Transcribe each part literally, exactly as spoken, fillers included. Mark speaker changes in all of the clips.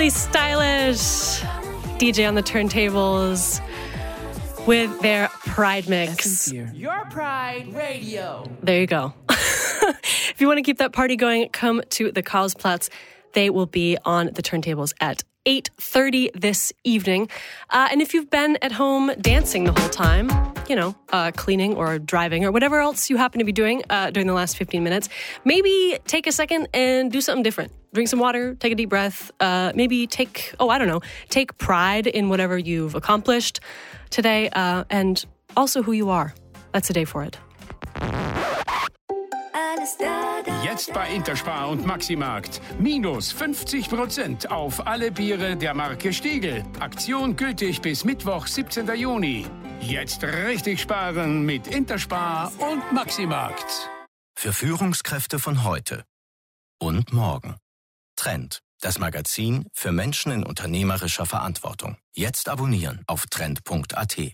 Speaker 1: Billie Stylish, D J on the turntables with their Pride Mix.
Speaker 2: Your Pride Radio.
Speaker 1: There you go. If you want to keep that party going, come to the Karlsplatz. They will be on the turntables at eight thirty this evening. Uh, and if you've been at home dancing the whole time, you know, uh, cleaning or driving or whatever else you happen to be doing uh, during the last fifteen minutes, maybe take a second and do something different. Drink some water, take a deep breath, uh, maybe take, oh, I don't know, take pride in whatever you've accomplished today uh, and also who you are. That's a day for it.
Speaker 3: Jetzt bei Interspar und Maximarkt. Minus fünfzig Prozent auf alle Biere der Marke Stiegl. Aktion gültig bis Mittwoch, siebzehnten Juni. Jetzt richtig sparen mit Interspar und Maximarkt.
Speaker 4: Für Führungskräfte von heute und morgen. Trend, das Magazin für Menschen in unternehmerischer Verantwortung. Jetzt abonnieren auf trend punkt a t.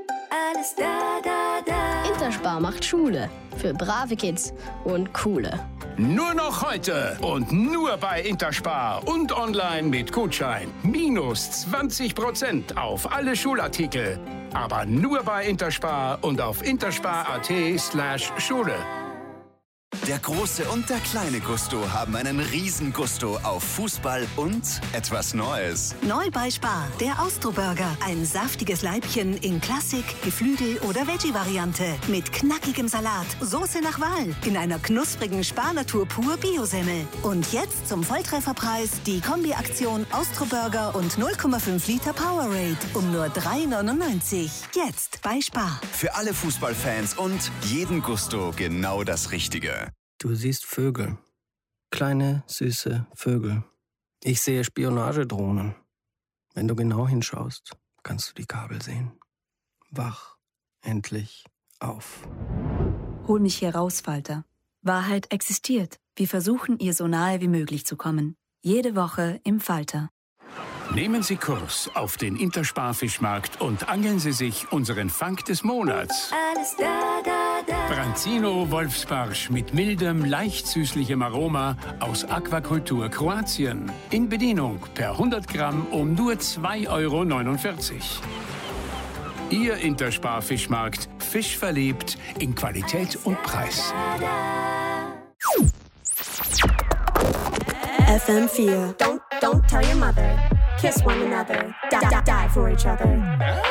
Speaker 5: Interspar macht Schule für brave Kids und coole.
Speaker 3: Nur noch heute und nur bei Interspar und online mit Gutschein. Minus zwanzig Prozent auf alle Schulartikel. Aber nur bei Interspar und auf interspar.at slash Schule.
Speaker 6: Der große und der kleine Gusto haben einen riesen Gusto auf Fußball und etwas Neues.
Speaker 7: Neu bei Spar, der Austro-Burger. Ein saftiges Leibchen in Klassik, Geflügel- oder Veggie-Variante. Mit knackigem Salat, Soße nach Wahl. In einer knusprigen Spar-Natur pur Bio-Semmel. Und jetzt zum Volltrefferpreis die Kombi-Aktion Austro-Burger und null Komma fünf Liter Powerade. Um nur drei neunundneunzig. Jetzt bei Spar.
Speaker 6: Für alle Fußballfans und jeden Gusto genau das Richtige.
Speaker 8: Du siehst Vögel. Kleine, süße Vögel. Ich sehe Spionagedrohnen. Wenn du genau hinschaust, kannst du die Kabel sehen. Wach endlich auf.
Speaker 9: Hol mich hier raus, Falter. Wahrheit existiert. Wir versuchen, ihr so nahe wie möglich zu kommen. Jede Woche im Falter.
Speaker 3: Nehmen Sie Kurs auf den Interspar-Fischmarkt und angeln Sie sich unseren Fang des Monats.
Speaker 2: Alles da, da, da.
Speaker 3: Branzino Wolfsbarsch mit mildem, leicht süßlichem Aroma aus Aquakultur Kroatien. In Bedienung per hundert Gramm um nur zwei Euro neunundvierzig. Ihr Interspar-Fischmarkt. Fisch verliebt in Qualität und Preis.
Speaker 10: F M vier. Don't, don't tell your mother. Kiss one another. Die, die, die for each other.